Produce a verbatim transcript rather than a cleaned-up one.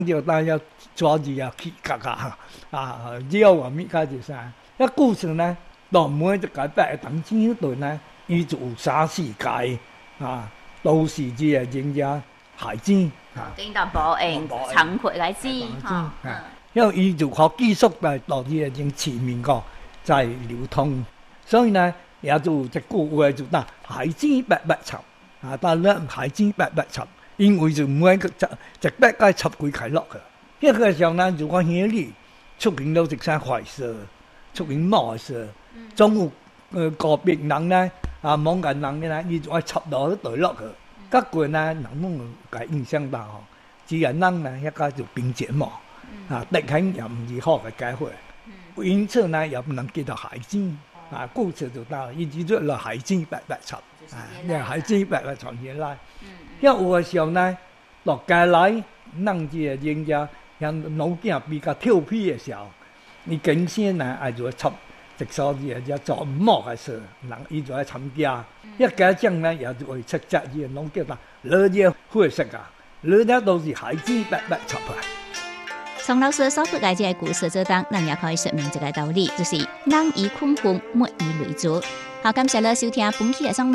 就大家抓住啊去夹夹啊，绕啊咪卡就啥。一故事呢，到每一届百等钱度呢，伊就有三四届啊，都是这个人家海钱啊。 等到保应常回来知哈。 因為伊就靠技術嚟到啲已經全面個在流通，所以呢也就只句話就打海錢百百插啊，但係咧海錢百百插，因為就每個只只百個插幾開落嘅，一個時候呢如果顯你出現到食生壞事，出現冇事，總有呃個別人呢啊某個人呢，伊就愛插到啲對落嘅，結果呢人們個影響到，自然人呢一個就並且冇。啊，敵肯又唔易學嘅機會，因此呢又唔能記到海錢啊，故事就到一直做落海錢百百插，啊，你海錢百百插起來，因為有嘅時候呢，落街來，人這人家像腦筋比較調皮嘅時候，你經先呢係就插直所嘢就做唔好嘅事，人伊就嚟參加，一家將呢也就會出責任，攏叫他攞啲灰色啊，攞啲都是海錢百百插啊。 宋老師所不解這個故事之中，咱也可以說明一個道理，就是人以群分，物以類聚。好，感謝你收聽本期嘅上。